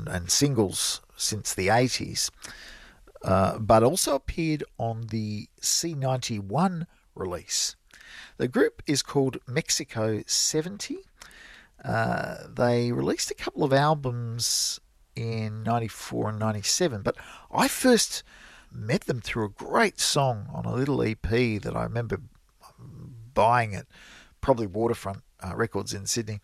and singles since the 80s, but also appeared on the C91 release. The group is called Mexico 70. They released a couple of albums in 94 and 97, but I first met them through a great song on a little EP that I remember buying at probably Waterfront Records in Sydney,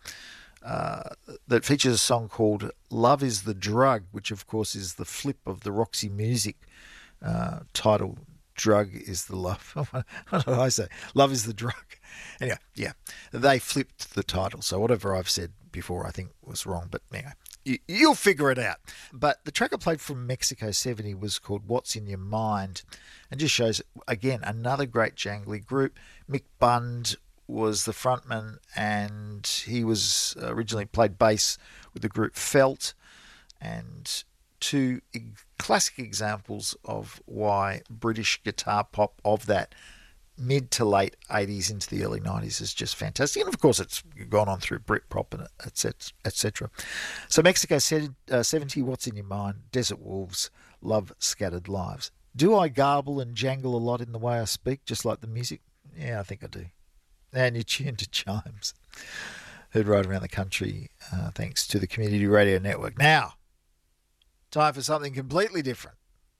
that features a song called Love is the Drug, which of course is the flip of the Roxy Music title, Drug is the Love. What did I say? Love is the Drug. Anyway, yeah, they flipped the title, so whatever I've said before I think was wrong, but anyway, you'll figure it out. But the track I played from Mexico 70 was called What's in Your Mind, and just shows, again, another great jangly group. Mick Bund was the frontman, and he was originally played bass with the group Felt, and two classic examples of why British guitar pop of that mid to late 80s into the early 90s is just fantastic. And of course it's gone on through Britpop and etc. So Mexico 70, What's in Your Mind, Desert Wolves, Love Scattered Lives. Do I garble and jangle a lot in the way I speak, just like the music? Yeah, I think I do. And you're tuned to Chimes, heard right around the country thanks to the Community Radio Network. Now, time for something completely different.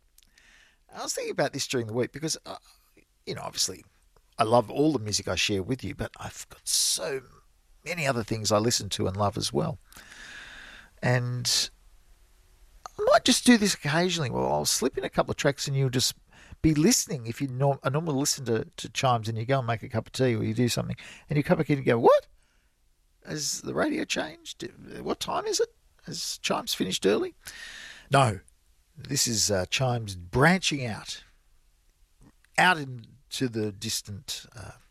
I was thinking about this during the week because, obviously I love all the music I share with you, but I've got so many other things I listen to and love as well. And I might just do this occasionally. Well, I'll slip in a couple of tracks and you'll just be listening. If you normally listen to Chimes and you go and make a cup of tea or you do something and you come back in and go, what? Has the radio changed? What time is it? Has Chimes finished early? No, this is Chimes branching out into the distant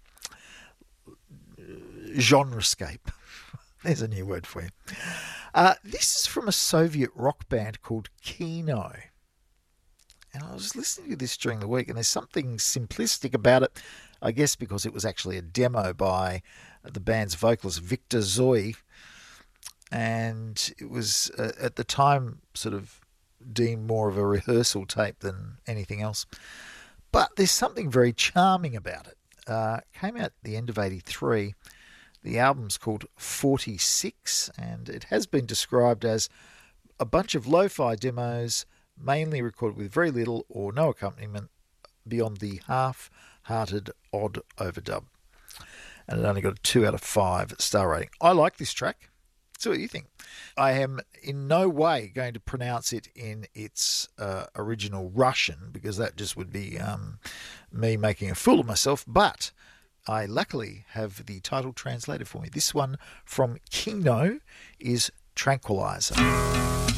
genrescape. There's a new word for you. This is from a Soviet rock band called Kino. And I was listening to this during the week, and there's something simplistic about it, I guess because it was actually a demo by the band's vocalist, Victor Zoi. And it was, at the time, sort of deemed more of a rehearsal tape than anything else. But there's something very charming about it. Came out at the end of 83. The album's called 46, and it has been described as a bunch of lo-fi demos, mainly recorded with very little or no accompaniment beyond the half-hearted odd overdub. And it only got a 2 out of 5 star rating. I like this track. See what you think. I am in no way going to pronounce it in its original Russian, because that just would be me making a fool of myself. But I luckily have the title translated for me. This one from Kino is Tranquilizer.